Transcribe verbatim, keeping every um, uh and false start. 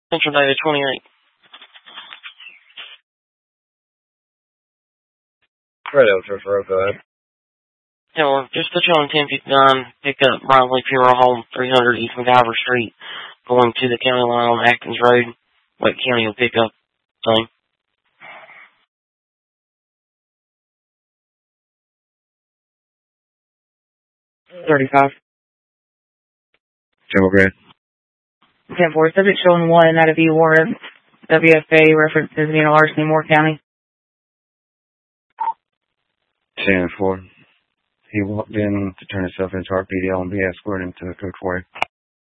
Central Data twenty-eight. Red Elder Road, go ahead. Yeah, well, just put you on ten fifty-nine, pick up Bradley Funeral Home, three hundred East McIver Street, going to the county line on Atkins Road. Wake County will pick up. Same. thirty-five. General Grant. ten four. Subject showing one out of view warrant. W F A references being a larceny in Moore County. ten four. He walked in to turn himself into our P D L and be escorted into the cook quarry.